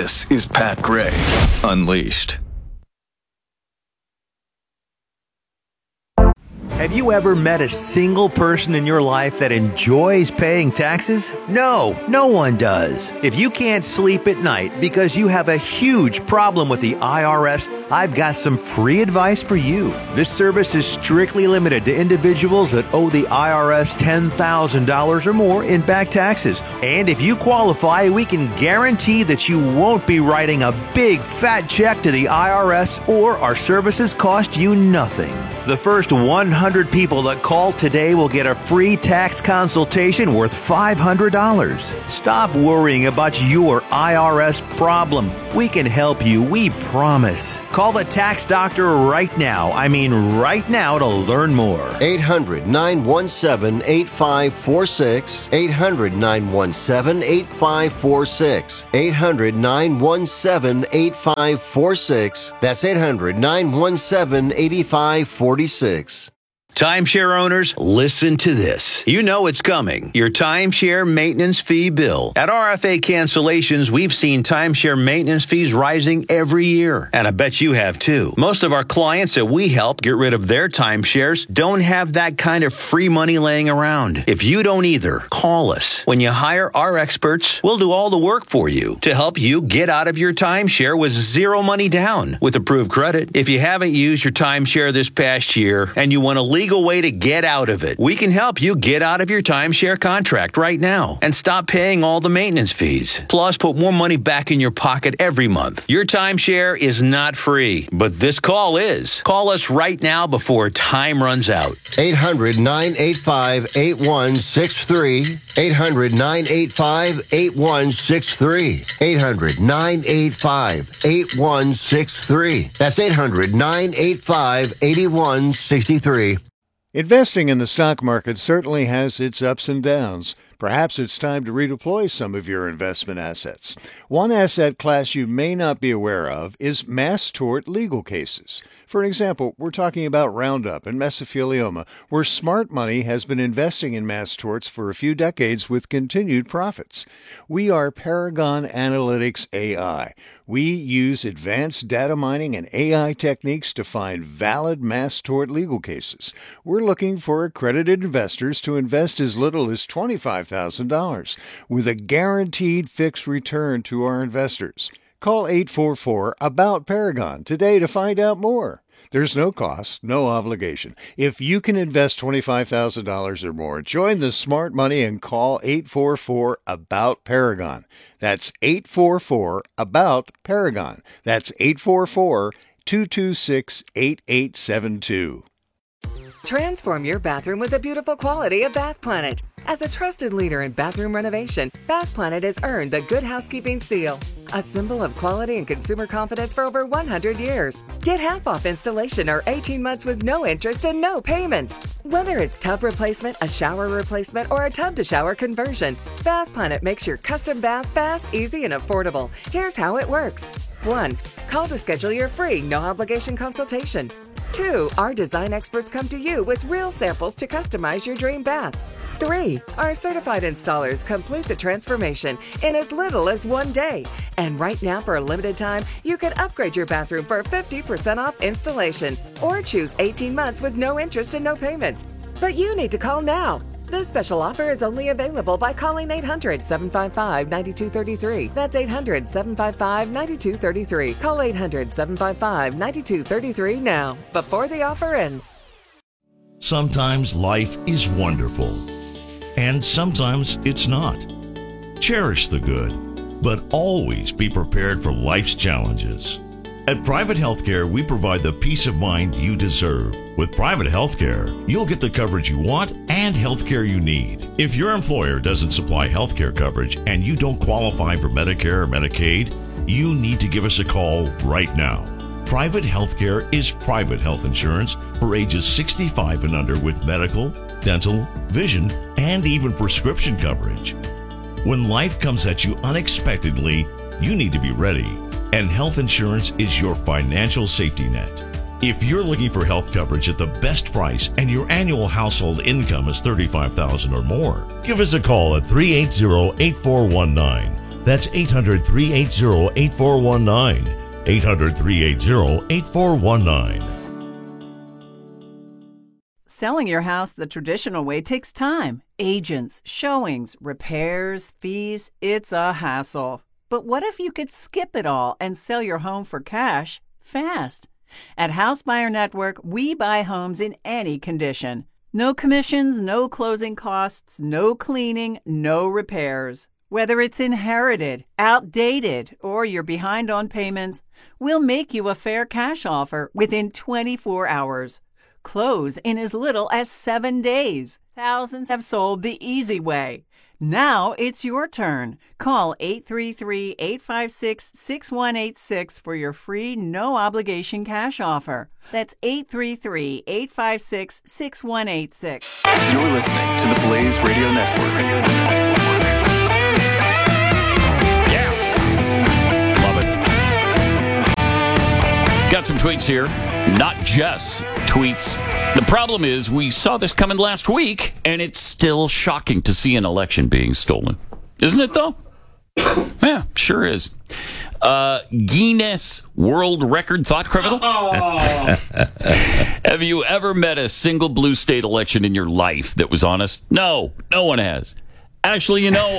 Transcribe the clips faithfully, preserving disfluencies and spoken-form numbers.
This is Pat Gray Unleashed. Have you ever met a single person in your life that enjoys paying taxes? No, no one does. If you can't sleep at night because you have a huge problem with the I R S, I've got some free advice for you. This service is strictly limited to individuals that owe the I R S ten thousand dollars or more in back taxes. And if you qualify, we can guarantee that you won't be writing a big fat check to the I R S, or our services cost you nothing. The first one hundred people that call today will get a free tax consultation worth five hundred dollars. Stop worrying about your I R S problem. We can help you, we promise. Call the tax doctor right now. I mean right now to learn more. eight hundred, nine one seven, eight five four six. eight hundred, nine one seven, eight five four six. eight hundred, nine one seven, eight five four six. That's eight hundred, nine one seven, eight five four six. Timeshare owners, listen to this. You know it's coming. Your timeshare maintenance fee bill. At R F A Cancellations, we've seen timeshare maintenance fees rising every year. And I bet you have too. Most of our clients that we help get rid of their timeshares don't have that kind of free money laying around. If you don't either, call us. When you hire our experts, we'll do all the work for you to help you get out of your timeshare with zero money down with approved credit. If you haven't used your timeshare this past year and you want to leave legal way to get out of it, we can help you get out of your timeshare contract right now and stop paying all the maintenance fees. Plus, put more money back in your pocket every month. Your timeshare is not free, but this call is. Call us right now before time runs out. eight hundred, nine eight five, eight one six three. eight hundred, nine eight five, eight one six three. eight hundred, nine eight five, eight one six three. That's eight hundred, nine eight five, eight one six three. Investing in the stock market certainly has its ups and downs. Perhaps it's time to redeploy some of your investment assets. One asset class you may not be aware of is mass tort legal cases. For example, we're talking about Roundup and mesothelioma, where smart money has been investing in mass torts for a few decades with continued profits. We are Paragon Analytics A I. We use advanced data mining and A I techniques to find valid mass tort legal cases. We're looking for accredited investors to invest as little as twenty-five thousand dollars with a guaranteed fixed return to our investors. Call eight four four, ABOUT Paragon today to find out more. There's no cost, no obligation. If you can invest twenty-five thousand dollars or more, join the smart money and call eight four four, ABOUT Paragon. That's eight four four, ABOUT Paragon. That's eight four four, two two six, eight eight seven two. Transform your bathroom with the beautiful quality of Bath Planet. As a trusted leader in bathroom renovation, Bath Planet has earned the Good Housekeeping seal, a symbol of quality and consumer confidence for over one hundred years. Get half off installation or eighteen months with no interest and no payments. Whether it's tub replacement, a shower replacement, or a tub-to-shower conversion, Bath Planet makes your custom bath fast, easy, and affordable. Here's how it works. one. Call to schedule your free, no-obligation consultation. two. Our design experts come to you with real samples to customize your dream bath. three. Our certified installers complete the transformation in as little as one day. And right now, for a limited time, you can upgrade your bathroom for fifty percent off installation or choose eighteen months with no interest and no payments. But you need to call now. This special offer is only available by calling eight hundred, seven five five, nine two three three. That's eight hundred, seven five five, nine two three three. Call eight hundred, seven five five, nine two three three now, before the offer ends. Sometimes life is wonderful, and sometimes it's not. Cherish the good, but always be prepared for life's challenges. At Private Healthcare, we provide the peace of mind you deserve. With Private Healthcare, you'll get the coverage you want and healthcare you need. If your employer doesn't supply healthcare coverage and you don't qualify for Medicare or Medicaid, you need to give us a call right now. Private Healthcare is private health insurance for ages sixty-five and under with medical, dental, vision, and even prescription coverage. When life comes at you unexpectedly, you need to be ready, and health insurance is your financial safety net. If you're looking for health coverage at the best price and your annual household income is thirty-five thousand dollars or more, give us a call at three eight zero, eight four one nine. That's eight hundred, three eight zero, eight four one nine. eight hundred, three eight zero, eight four one nine. Selling your house the traditional way takes time. Agents, showings, repairs, fees. It's a hassle. But what if you could skip it all and sell your home for cash fast? At House Buyer Network, we buy homes in any condition. No commissions, no closing costs, no cleaning, no repairs. Whether it's inherited, outdated, or you're behind on payments, we'll make you a fair cash offer within twenty-four hours. Close in as little as seven days. Thousands have sold the easy way. Now it's your turn. Call eight three three, eight five six, six one eight six for your free no-obligation cash offer. That's eight three three, eight five six, six one eight six. You're listening to the Blaze Radio Network. Yeah. Love it. Got some tweets here. Not just tweets. The problem is we saw this coming last week, and it's still shocking to see an election being stolen. Isn't it, though? Yeah, sure is. Uh, Guinness World Record thought criminal? Have you ever met a single blue state election in your life that was honest? No, no one has. Actually, you know,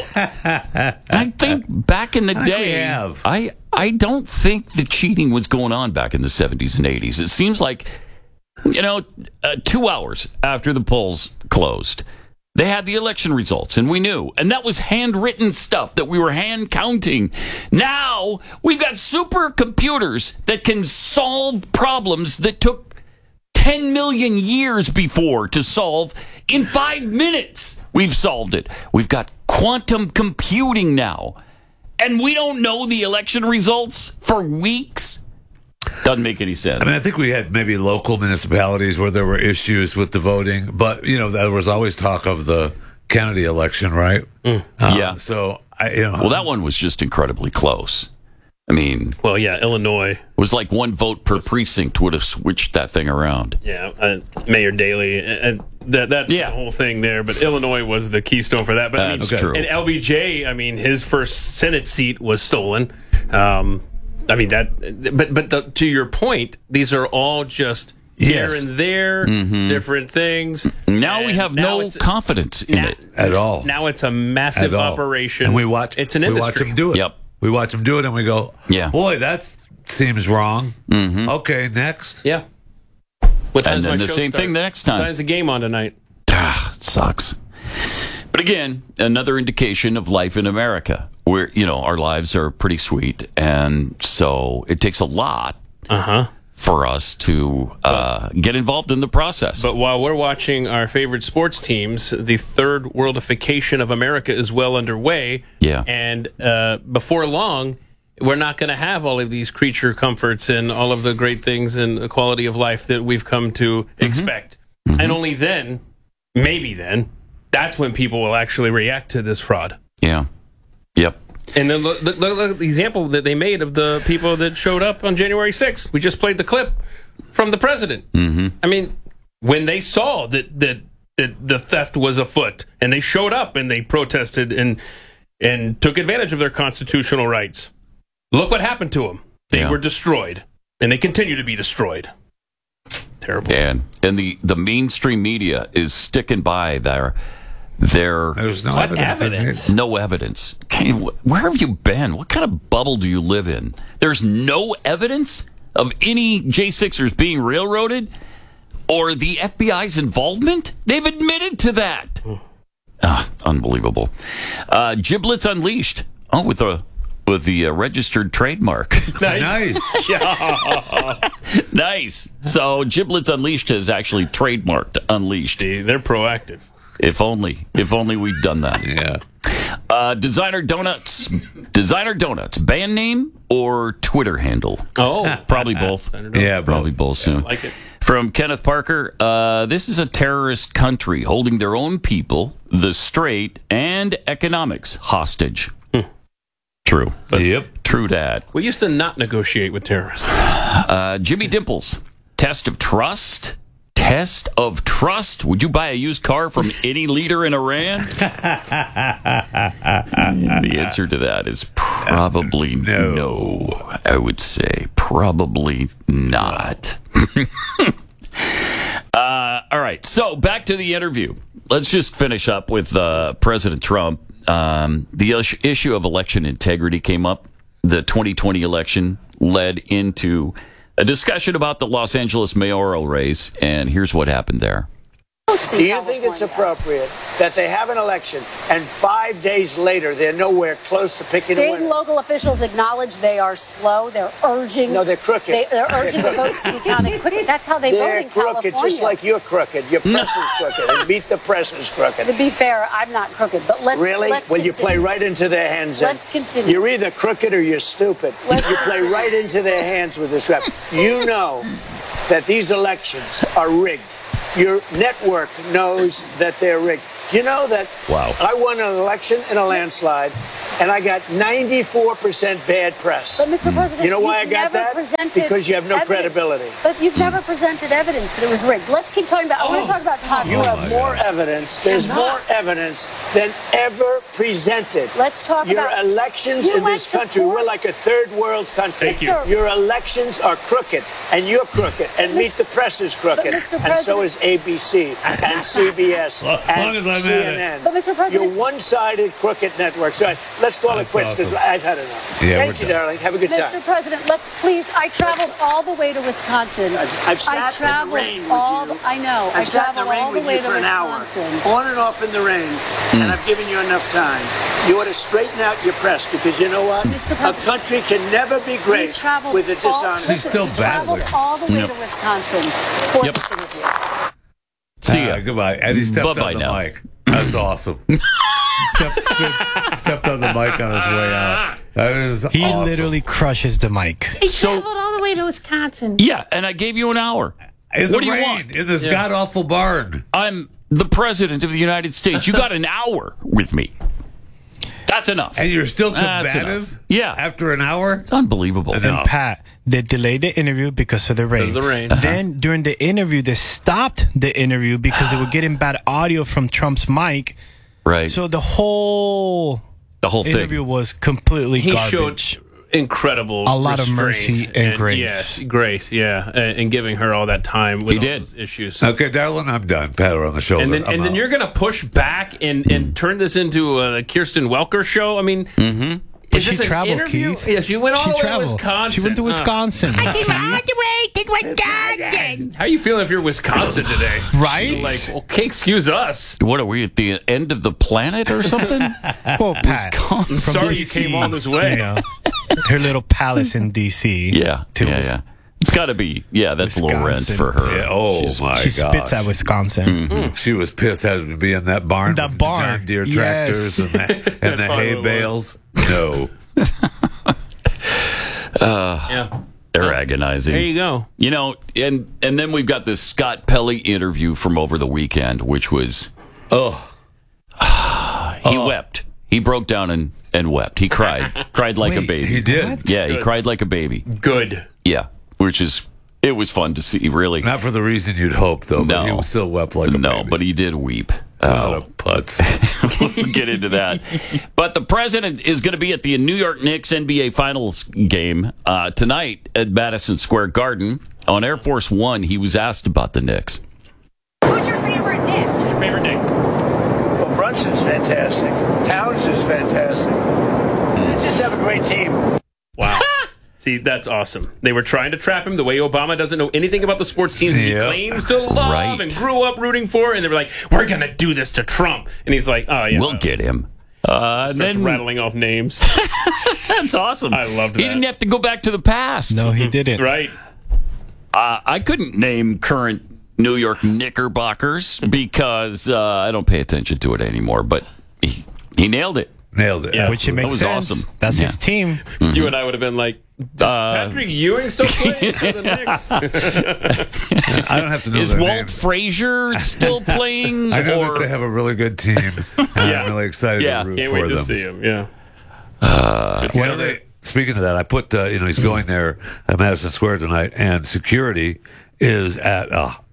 I think back in the day, I, have. I I don't think the cheating was going on back in the seventies and eighties. It seems like, you know, uh, two hours after the polls closed, they had the election results, and we knew. And that was handwritten stuff that we were hand counting. Now, we've got supercomputers that can solve problems that took ten million years before to solve. In five minutes, we've solved it. We've got quantum computing now. And we don't know the election results for weeks? Doesn't make any sense. I mean, I think we had maybe local municipalities where there were issues with the voting, but, you know, there was always talk of the Kennedy election, right? Mm. Uh, yeah. So, I, you know. Well, that one was just incredibly close. I mean. Well, yeah, Illinois. It was like one vote per precinct would have switched that thing around. Yeah, uh, Mayor Daley. And that, that's yeah. the whole thing there, but Illinois was the keystone for that. But I mean, that's true. And L B J, I mean, his first Senate seat was stolen. Um, I mean, that, but but the, to your point, these are all just yes. here and there, mm-hmm. different things. Now we have no confidence in now, it at all. Now it's a massive operation. And we watch, it's an we industry. watch them do it. Yep. We watch them do it, and we go, yeah. boy, that seems wrong. Mm-hmm. Okay, next. Yeah. What and then the same start? thing the next time. There's a game on tonight. Ah, it sucks. But again, another indication of life in America, where, you know, our lives are pretty sweet, and so it takes a lot uh-huh. for us to uh, get involved in the process. But while we're watching our favorite sports teams, the third worldification of America is well underway. Yeah. And uh, before long, we're not going to have all of these creature comforts and all of the great things and the quality of life that we've come to mm-hmm. expect. Mm-hmm. And only then, maybe then, that's when people will actually react to this fraud. Yeah. Yep. And then look, look, look at the example that they made of the people that showed up on January sixth. We just played the clip from the president. Mm-hmm. I mean, when they saw that, that that the theft was afoot, and they showed up and they protested and and took advantage of their constitutional rights, look what happened to them. They yeah. were destroyed, and they continue to be destroyed. Terrible. And and the, the mainstream media is sticking by their their There's no what evidence. evidence? No evidence. Okay, where have you been? What kind of bubble do you live in? There's no evidence of any J sixers being railroaded or the F B I's involvement? They've admitted to that. Ah, unbelievable. Uh, Giblets Unleashed. Oh, with a with the uh, registered trademark. Nice. Nice. So Giblets Unleashed has actually trademarked Unleashed. See, they're proactive. If only, if only we'd done that. Yeah. Uh, Designer Donuts. Designer Donuts. Band name or Twitter handle? Oh, probably both. Yeah, probably both soon. I like it. From Kenneth Parker, uh, this is a terrorist country holding their own people, the straight, and economics hostage. Hmm. True. But yep. True that. We used to not negotiate with terrorists. Uh, Jimmy Dimples. Test of trust. test of trust? Would you buy a used car from any leader in Iran? The answer to that is probably no. no. I would say probably not. uh, all right. So back to the interview. Let's just finish up with uh, President Trump. Um, the is- issue of election integrity came up. The twenty twenty election led into a discussion about the Los Angeles mayoral race, and here's what happened there. Do you think it's appropriate that they have an election and five days later they're nowhere close to picking a winner? State and local officials acknowledge they are slow. They're urging. No, they're crooked. They, they're urging the votes to be counted quickly. That's how they they're vote in crooked, California. just like you're crooked. Your press is crooked, and Meet the Press is crooked. To be fair, I'm not crooked, but let's really. Let's well, continue. You play right into their hands. then. Let's continue. You're either crooked or you're stupid. Let's you play right into their hands with this rap. You know that these elections are rigged. Your network knows that they're rigged. You know that wow. I won an election in a landslide, and I got ninety-four percent bad press. But, Mister President, you know why I you've got never that? presented Because you have no evidence. credibility. But you've never presented evidence that it was rigged. Let's keep talking about. I want to talk about Todd. You have more evidence. There's more evidence than ever presented. Let's talk Your about elections you in went this to country. court. We're like a third world country. Thank you. Your elections are crooked, and you're crooked, and Meet the Press is crooked, Mister and so President- is A B C and C B S Well, as long and as I'm C at N it. N. But, Mister President- You're one-sided crooked networks. All right, let's call That's it quits because awesome. I've had enough. Yeah, Thank we're you, done. darling. Have a good Mister time. President, let's please. I traveled all the way to Wisconsin. I've sat I in the traveled rain with all. you. The, I know. I've I sat in the traveled rain all the with way you to for an hour, Wisconsin. on and off in the rain, and I've given you enough time. You ought to straighten out your press because you know what? Mister A President, country can never be We great traveled with a all, dishonest. She's still we traveled battling. all the way Yep. to Wisconsin for Yep. this interview. See ya. Ah, goodbye. And he steps Bye-bye on the now. mic. That's awesome. stepped, stepped on the mic on his way out. That is He awesome. literally crushes the mic. He So- traveled all the way to Wisconsin. Yeah, and I gave you an hour. In the What do you rain, want? in this god awful barn. I'm the president of the United States. You got an hour with me. That's enough. And you're still That's combative? enough. Yeah. After an hour? It's unbelievable. And And Pat, they delayed the interview because of the rain. Because of the rain. Then during the interview, they stopped the interview because they were getting bad audio from Trump's mic. Right. So the whole the whole thing. interview was completely He garbage. showed incredible A lot of restraint mercy and grace. Yes, grace, yeah, and, and giving her all that time with He all did. those issues. Okay, Darlin, I'm done. Pat her on the shoulder. And then, I'm and then out. you're going to push back and, and turn this into a Kirsten Welker show? I mean, Mm-hmm. But is she this an traveled, interview? Keith. Yeah, she went all She the way traveled. to Wisconsin. She went to Uh, Wisconsin. I came all the way to Wisconsin. how are you feeling if you're Wisconsin today? Right? Like, okay, excuse us. What are we at the end of the planet or something? Well, Pat, Wisconsin. from Sorry you D C, came all this way. You know, her little palace in D C Yeah, to yeah, Wis- yeah. It's got to be. Yeah, that's low rent Wisconsin. for her. Yeah, oh, She's- my She gosh. spits at Wisconsin. Mm. She was pissed having to be in that barn That with barn. the John Deere Yes. tractors and the, and the probably hay what it bales. No. Yeah. They're agonizing. There you go. You know, and and then we've got this Scott Pelley interview from over the weekend, which was Oh. he wept. He broke down and, and wept. He cried, cried like a Wait, baby. He did. Yeah, he Good. cried like a baby. Good. Yeah, which is it was fun to see. Really, Not for the reason you'd hope, though, but No. he was still wept like a no, baby. but he did weep. What Oh, a putz. we'll get into that. But the president is going to be at the New York Knicks N B A Finals game uh, tonight at Madison Square Garden. On Air Force One, he was asked about the Knicks. Who's your favorite Nick? Who's your favorite Nick? Well, Brunson's fantastic. Towns is fantastic. They just have a great team. Wow. See, that's awesome. They were trying to trap him the way Obama doesn't know anything about the sports teams that he Yep. claims to love Right. and grew up rooting for, and they were like, we're going to do this to Trump. And he's like, oh, yeah. We'll get him. Uh, and Starts then, rattling off names. that's awesome. I loved He that. didn't have to go back to the past. No, he didn't. Right. Uh, I couldn't name current New York Knickerbockers because uh, I don't pay attention to it anymore. But he, he nailed it. Nailed it. Yeah. Which it That makes was sense. awesome. That's Yeah. his team. You and I would have been like, Uh, Patrick Ewing still playing for the Knicks? I don't have to know Is their Walt names. Frazier still playing? I know or, that they have a really good team. And Yeah. I'm really excited Yeah. to root Can't for wait them. to see him. Yeah. You know, they, speaking of that, I put, uh, you know, he's going there at Madison Square tonight, and security is at a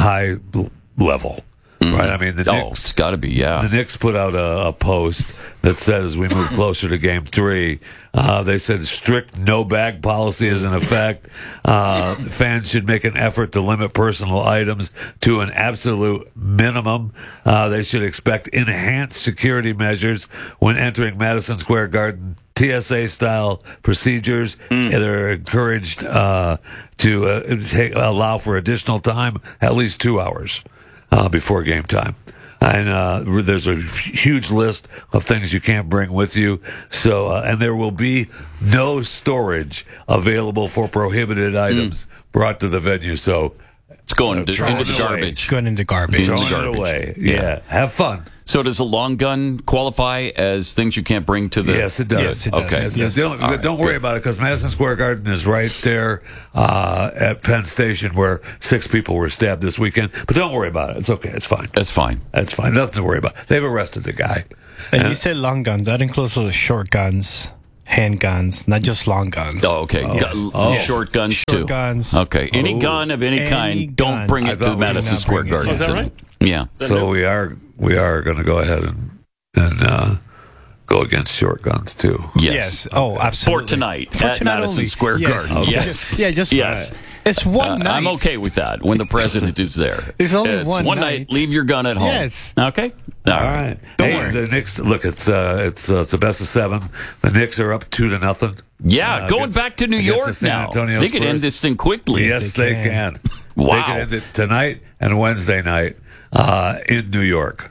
high level. Right, I mean, the oh, Knicks. It's got to be, yeah. The Knicks put out a, a post that said, as we move closer to Game Three, uh, they said strict no bag policy is in effect. Uh, fans should make an effort to limit personal items to an absolute minimum. Uh, they should expect enhanced security measures when entering Madison Square Garden. T S A style procedures. Mm. They're encouraged uh, to uh, take, allow for additional time, at least two hours. Uh, before game time. And uh, there's a huge list of things you can't bring with you. So, uh, and there will be no storage available for prohibited items mm. brought to the venue. So it's going uh, to, into the garbage. Going into garbage. Into Throwing garbage. it away. Yeah. yeah. Have fun. So does a long gun qualify as things you can't bring to the... Yes, it does. Yes, it does. Okay. Yes, yes. Don't, right, don't worry good. about it, because Madison Square Garden is right there uh, at Penn Station, where six people were stabbed this weekend. But don't worry about it. It's okay. It's fine. That's fine. That's fine. Nothing to worry about. They've arrested the guy. And Uh, you said long guns. That includes also short guns, handguns, not just long guns. Oh, okay. Oh. Gu- Oh. Short guns, Short too. guns. Okay. Any Oh. gun of any, Any kind, don't guns. bring I it to thought we Madison did not Square bring it. Garden. Oh, is that right? Yeah. So we are we are going to go ahead and and uh, go against short guns too. Yes. Yes. Oh, absolutely. For tonight For at tonight Madison only. Square Yes. Garden. Okay. Yes. Just- yeah, just yes. for- It's one Uh, night. I'm okay with that when the president is there. It's only one night. night. Leave your gun at home. Yes. Okay. All All right. right. Don't hey, worry. the Knicks. Look, it's uh, it's uh, it's the best of seven. The Knicks are up two to nothing. Yeah, uh, going against- back to New against York the San now. Antonio They could Spurs. end this thing quickly. Yes, they they can. can. Wow. They can end it tonight and Wednesday night uh, in New York.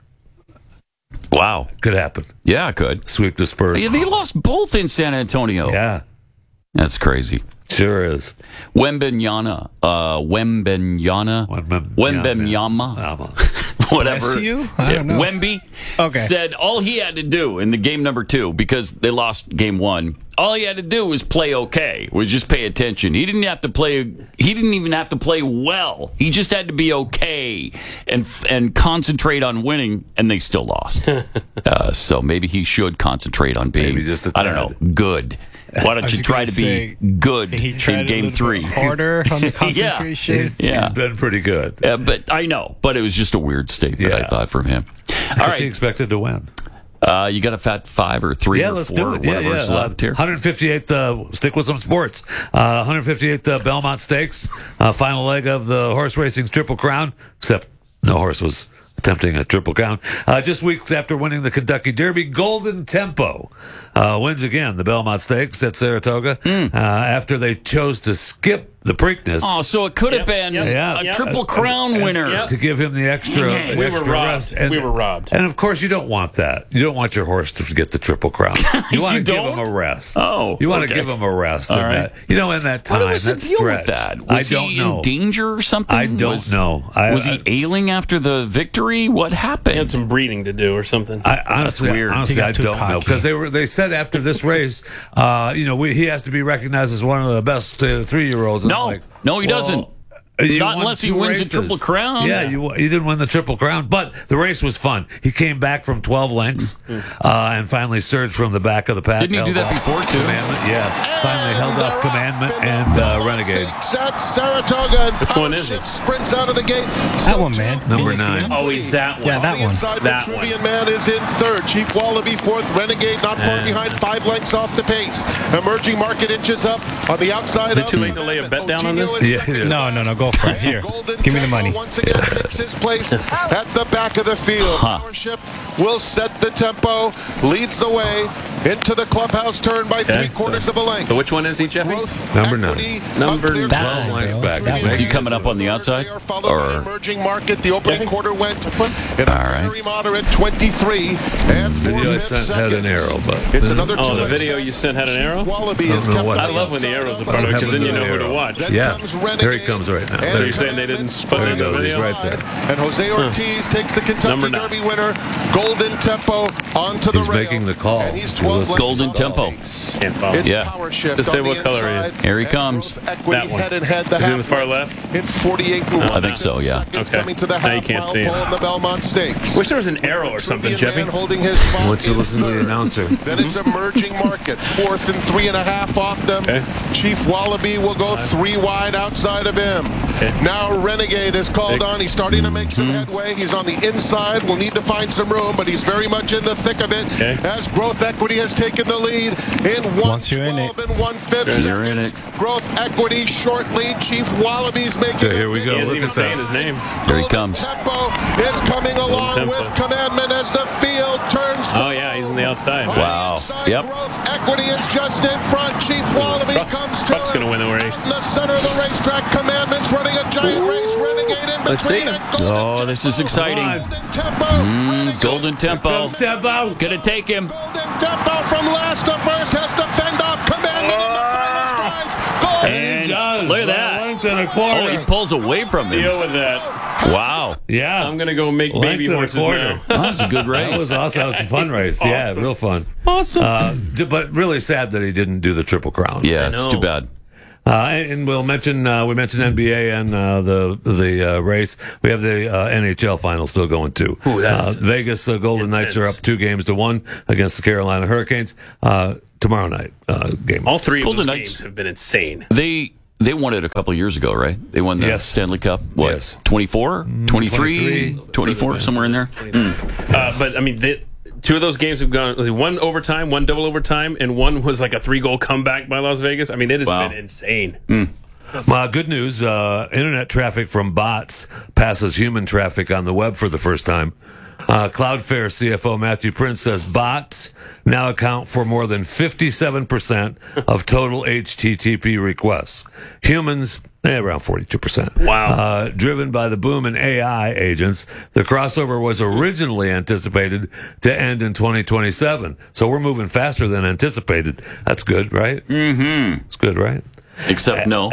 Wow. Could happen. Yeah, it could. Sweep the Spurs. Yeah, they lost both in San Antonio. Yeah, That's crazy. sure is. Wembenyama, uh, Wembenyama, Wembem- Wembenyama, Yama. whatever. Bless you? I don't know. Wemby Okay. said all he had to do in the game number two, because they lost game one, all he had to do was play okay, was just pay attention. He didn't have to play. He didn't even have to play well. He just had to be okay and and concentrate on winning, and they still lost. uh, so maybe he should concentrate on being, Maybe just a I don't know, tad. good. Why don't I you was try gonna to be say, good He tried in a game little three? bit harder on the Yeah. concentration. He's, Yeah. he's been pretty good. Uh, but I know, but it was just a weird statement, I Yeah. thought, from him. All Is he right, expected to win? uh, you got a fat five or three Yeah, or let's four, do it. Yeah, whatever's yeah. left here. one hundred fifty-eighth, uh, stick with some sports. Uh, one hundred fifty-eighth uh, Belmont Stakes, uh, final leg of the horse racing's Triple Crown, except no horse was attempting a Triple Crown. Uh, just weeks after winning the Kentucky Derby, Golden Tempo uh, wins again the Belmont Stakes at Saratoga uh, after they chose to skip the Preakness. Oh, so it could have Yep, been yep, Yeah. a yep. Triple Crown And- winner. Yep. to give him the extra, We We extra were robbed. rest. And, we were robbed. and of course, you don't want that. You don't want your horse to get the Triple Crown. You want You to give don't? him a rest. Oh, you want okay. to give him a rest. All in right. that. You know, in that time, What was the that deal stretch. with that? Was I don't he know. in danger or something? I don't was, know. I, was he I, ailing after the victory? What happened? He had some breeding to do or something. I honestly, weird. honestly, He got I too don't know, cocky. because they were. They said after this race, uh, you know, we, he has to be recognized as one of the best uh, three-year-olds. And No. I'm like, No, he well, doesn't. you Not won unless he two wins a races. Triple Crown. Yeah, you he didn't win the Triple Crown, but the race was fun. He came back from twelve lengths uh, and finally surged from the back of the pack. Didn't he do held that off before, too? Commandment, yeah, finally held off Commandment and uh, Renegade. At Saratoga. Which one is he? Sprints out of the gate. That one, man. Number nine. Oh, he's that one. Yeah, that On the one. inside, That Vitruvian one. Man is in third. Chief Wallaby fourth. Renegade not far Yeah. behind, five lengths off the pace. Emerging Market inches up on the outside. Is it of too late to lay a bet down on Eugenio this? is Yeah, second. it is. No, no, no. Go for it. Here. Golden Give me the Tempo money. Once again takes his place at the back of the field. Huh. Powership will set the tempo, leads the way into the clubhouse turn by Okay. three quarters of a length. So which one is he, Jeffy? Growth, Number nine. equity, Number up there. nine. twelve lengths back. That Is he coming up on the outside? They are followed Or- by Emerging Market. The opening Jeffy? quarter went in All a right. very moderate twenty-three and four Video I fifths sent had an seconds. arrow, but It's another Oh, two the lengths video back. you sent had an arrow? Wallaby I is don't know kept what- on I the love when the outside arrows are of part of it, because then you know who to Arrow. watch. Then Yeah. comes There Renegade, he comes right now. and There So he you're saying they Jonathan didn't put There he it in the goes. He's video? right there. And Jose Ortiz takes the Kentucky Number nine. Derby winner, Golden Tempo, onto the He's rail. making the call. And he's You twelve listen. lengths Golden off the Tempo. pace. Can't follow. It's Yeah. power shift Just say on what the color he is. inside, Here he and comes. growth equity That one. head and head, the Is he in the half far length left? In forty-eight and I think so, yeah. seconds Okay. coming to the Now you half can't mile see it. pole in the Belmont Stakes. Wish there was an arrow or something, Vitruvian Jeffy. Man holding his spot Once you in listen to the third. announcer. Then it's Emerging Market, fourth and three and a half off them. Okay. Chief Wallaby will go three wide outside of him. Now Renegade is called on. He's starting to make some Mm-hmm. headway. He's on the inside. We'll need to find some room, but he's very much in the thick of it. Okay. As Growth Equity has taken the lead in one Once you're in it. twelve and one fifth You're seconds. in it. Growth Equity short lead. Chief Wallabies making Okay, here we a go. He isn't Look even at saying that. his name. Here he Golden comes. Tempo is coming along Tempo. with Commandment as the field turns. Oh, yeah, he's on the outside. On right? Wow. the inside, Yep. Growth Equity is just in front. Chief Wallaby Truck- comes to Truck's gonna win the race. In the center of the racetrack, Commandment's running a giant race. Renegade in Let's see between. him. and Golden Oh, this is exciting. Golden Tempo. Mm, Renegade. Golden Tempo. Step out. Gonna take him. Golden Tempo from last to first has to fend off Commandment in the final strides. Golden And does. look at By a that. length and a quarter. Oh, he pulls away from Deal him. with that. Wow. Yeah. I'm going to go make Length baby and a horses quarter. now. That was a good race. That was awesome. That was a fun race. Yeah, awesome. real fun. Awesome. Uh, d- but really sad that he didn't do the Triple Crown. Yeah, it's know. too bad. Uh, and, and we'll mention uh, we mentioned N B A and uh, the the uh, race. We have the uh, N H L final still going too. Ooh, that is uh, Vegas uh, Golden Knights are intense. up two games to one against the Carolina Hurricanes uh, tomorrow night. Uh, game. All three of Golden those Knights. games have been insane. They they won it a couple of years ago, right? They won the Yes. Stanley Cup. What? Yes. twenty-four, twenty-three, twenty-three. twenty-four, somewhere in there. Uh, but I mean, the, two of those games have gone one overtime, one double overtime, and one was like a three-goal comeback by Las Vegas. I mean, it has Wow. been insane. Uh, good news, uh, internet traffic from bots passes human traffic on the web for the first time. Uh, Cloudflare C F O Matthew Prince says bots now account for more than fifty-seven percent of total H T T P requests. Humans, eh, around forty-two percent. Wow. Uh, driven by the boom in A I agents, the crossover was originally anticipated to end in twenty twenty-seven. So we're moving faster than anticipated. That's good, right? Mm-hmm. It's good, right? Except no,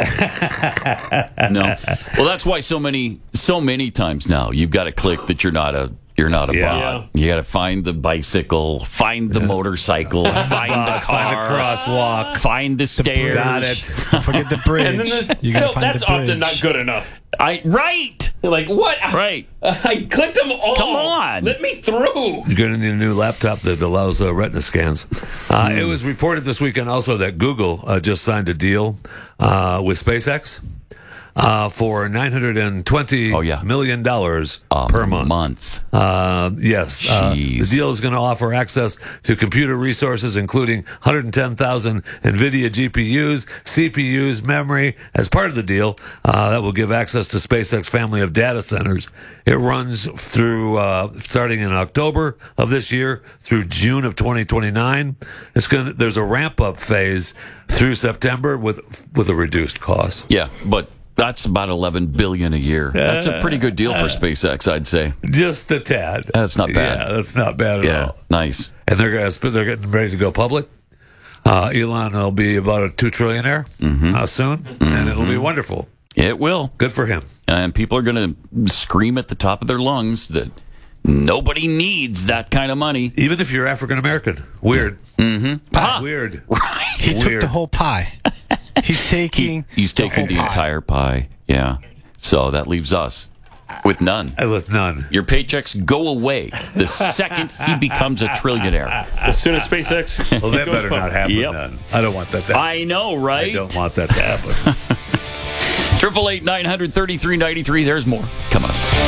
no. Well, that's why so many, so many times now you've got to click that you're not a, you're not a Yeah. bot. You got to find the bicycle, find the motorcycle, find the Boss, car, find the crosswalk. find the stairs. Got it. Forget the bridge. And then there's, You gotta still, find that's the bridge. often not good enough. I right, You're like, what? right. I clicked them all. Come on. Let me through. You're going to need a new laptop that allows uh, retina scans. Uh, Hmm. It was reported this weekend also that Google uh, just signed a deal uh, with SpaceX uh, for nine hundred twenty Oh, yeah. million dollars A per month. month. Uh, yes. Uh, the Jeez. deal is going to offer access to computer resources, including one hundred ten thousand NVIDIA G P Us, C P Us, memory. As part of the deal, uh, that will give access to SpaceX family of data centers. It runs through, uh, starting in October of this year through June of twenty twenty-nine. It's going to, there's a ramp up phase through September with, with a reduced cost. Yeah, but that's about eleven billion a year. That's a pretty good deal for SpaceX, I'd say. Just a tad. That's not bad. Yeah, that's not bad at Yeah, all. nice. And they're going to they're getting ready to go public. Uh, Elon will be about a two trillionaire Mm-hmm. uh, soon, and it'll be wonderful. It will. Good for him. And people are going to scream at the top of their lungs that nobody needs that kind of money. Even if you're African American, weird, Mm-hmm. weird. He took Weird. the whole pie. He's taking. He's taking the whole pie. entire pie. Yeah. So that leaves us with none. Uh, With none. Your paychecks go away the second he becomes a trillionaire. As soon as SpaceX. Well, that goes better not public. happen Yep. then. I don't want that to happen. I know, right? I don't want that to happen. Triple eight nine hundred thirty three ninety three. There's more coming up.